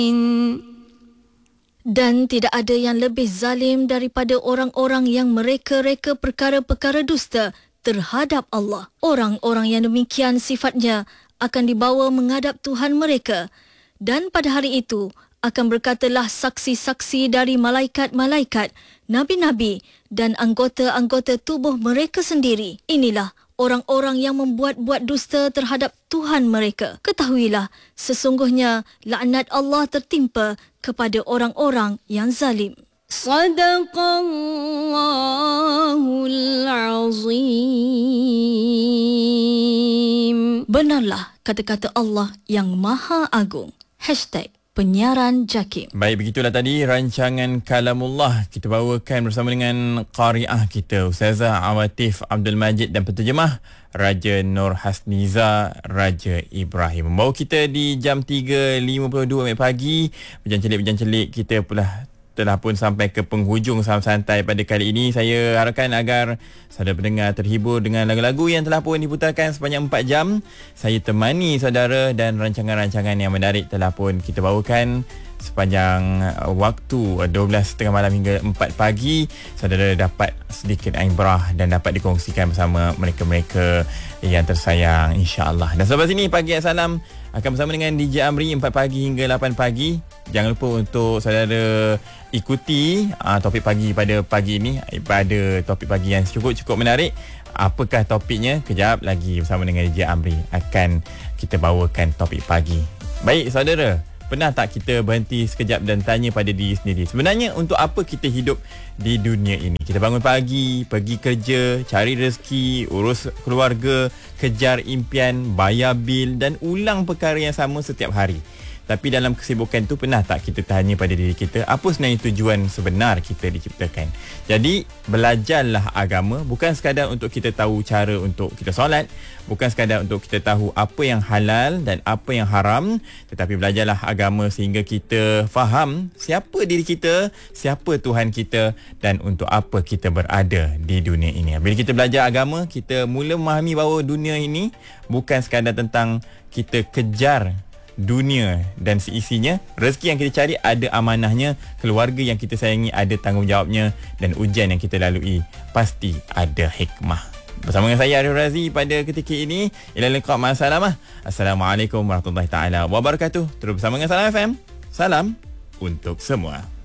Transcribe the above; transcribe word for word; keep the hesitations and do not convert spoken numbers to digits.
Dan tidak ada yang lebih zalim daripada orang-orang yang mereka-reka perkara-perkara dusta terhadap Allah. Orang-orang yang demikian sifatnya akan dibawa menghadap Tuhan mereka. Dan pada hari itu akan berkatalah saksi-saksi dari malaikat-malaikat, nabi-nabi dan anggota-anggota tubuh mereka sendiri. Inilah orang-orang yang membuat-buat dusta terhadap Tuhan mereka. Ketahuilah, sesungguhnya laknat Allah tertimpa kepada orang-orang yang zalim. Sadaqallahul Azim. Benarlah kata-kata Allah yang Maha Agung. Hashtag Penyiaran Jakim. Baik, begitulah tadi rancangan Kalamullah kita bawakan bersama dengan qariah kita Ustazah Awatif Abdul Majid dan penterjemah Raja Nur Hasniza Raja Ibrahim. Membawa kita di jam tiga lima puluh dua pagi. Bincang celik-bincang celik kita pula telah pun sampai ke penghujung Salam Santai pada kali ini. Saya harapkan agar saudara pendengar terhibur dengan lagu-lagu yang telah pun diputarkan sepanjang empat jam. Saya temani saudara dan rancangan-rancangan yang menarik telah pun kita bawakan sepanjang waktu dua belas tiga puluh malam hingga empat pagi. Saudara dapat sedikit ibrah dan dapat dikongsikan bersama mereka-mereka yang tersayang, insya-Allah. Dan selepas ini Pagi Assalam akan bersama dengan D J Amri empat pagi hingga lapan pagi. Jangan lupa untuk saudara ikuti uh, topik pagi pada pagi ini. Pada topik pagi yang cukup-cukup menarik. Apakah topiknya? Kejap lagi bersama dengan D J Amri akan kita bawakan topik pagi. Baik saudara, pernah tak kita berhenti sekejap dan tanya pada diri sendiri, sebenarnya untuk apa kita hidup di dunia ini? Kita bangun pagi, pergi kerja, cari rezeki, urus keluarga, kejar impian, bayar bil dan ulang perkara yang sama setiap hari. Tapi dalam kesibukan tu, pernah tak kita tanya pada diri kita, apa sebenarnya tujuan sebenar kita diciptakan? Jadi, belajarlah agama bukan sekadar untuk kita tahu cara untuk kita solat, bukan sekadar untuk kita tahu apa yang halal dan apa yang haram, tetapi belajarlah agama sehingga kita faham siapa diri kita, siapa Tuhan kita dan untuk apa kita berada di dunia ini. Bila kita belajar agama, kita mula memahami bahawa dunia ini bukan sekadar tentang kita kejar dunia dan seisinya. Rezeki yang kita cari ada amanahnya, keluarga yang kita sayangi ada tanggungjawabnya, dan ujian yang kita lalui pasti ada hikmah. Bersama dengan saya Arif Razi pada ketika ini, ila liqa ma'assalamah. Assalamualaikum warahmatullahi taala wabarakatuh. Terus bersama dengan Salam F M. Salam untuk semua.